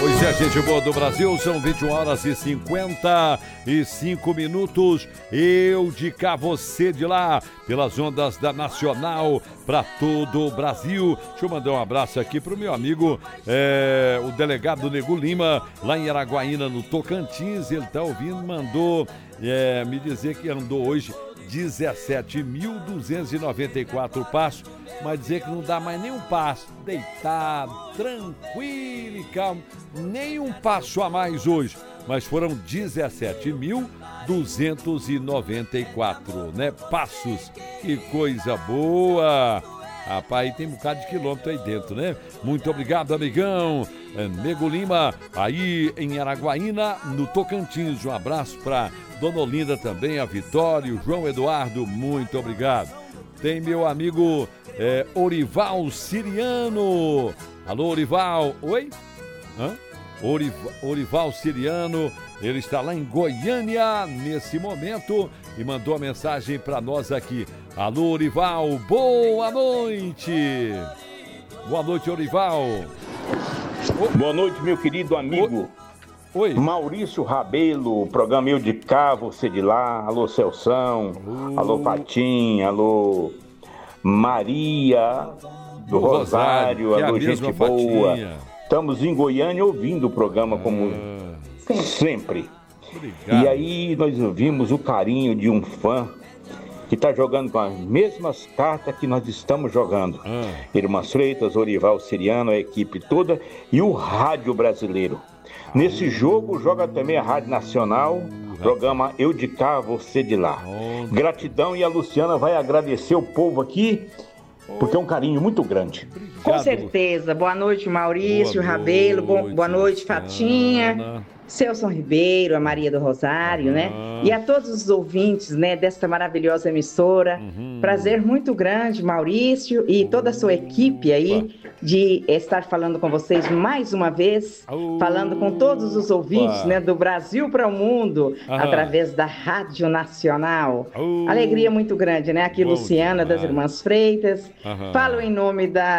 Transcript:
Pois é, gente boa do Brasil, são 21 horas e 55 minutos. Eu de cá, você de lá, pelas ondas da Nacional, para todo o Brasil. Deixa eu mandar um abraço aqui pro meu amigo, o delegado Nego Lima, lá em Araguaína, no Tocantins. Ele tá ouvindo, mandou me dizer que andou hoje 17.294 passos, mas dizer que não dá mais nenhum passo, deitado, tranquilo e calmo, nenhum passo a mais hoje, mas foram 17.294, né, passos, que coisa boa. Rapaz, tem um bocado de quilômetro aí dentro, né? Muito obrigado, amigão. Nego Lima, aí em Araguaína, no Tocantins. Um abraço para Dona Olinda também, a Vitória, o João Eduardo, muito obrigado. Tem meu amigo Orival Siriano. Alô, Orival. Oi? Orival Siriano, ele está lá em Goiânia nesse momento e mandou a mensagem para nós aqui. Alô, Orival, boa noite. Boa noite, Orival. Boa noite, meu querido amigo. Oi. Maurício Rabelo, programa Eu de Cá, você de lá. Alô, Celção. Alô, Patinha. Alô, Maria do Rosário. Alô, gente boa. Fatinha. Estamos em Goiânia ouvindo o programa como sempre. Obrigado. E aí nós ouvimos o carinho de um fã que está jogando com as mesmas cartas que nós estamos jogando. Irmãs Freitas, Orival Siriano, a equipe toda e o rádio brasileiro. Nesse jogo joga também a Rádio Nacional, programa Eu de Cá, você de lá. Gratidão, e a Luciana vai agradecer o povo aqui, porque é um carinho muito grande. Obrigado. Com certeza. Boa noite, Maurício Rabelo. Boa noite, Fatinha. Celson Ribeiro, a Maria do Rosário, né? E a todos os ouvintes, né, desta maravilhosa emissora. Prazer muito grande, Maurício, e toda a sua equipe aí, de estar falando com vocês mais uma vez, falando com todos os ouvintes, né, do Brasil para o mundo, através da Rádio Nacional. Alegria muito grande, né? Aqui, Luciana, das Irmãs Freitas. Falo em nome da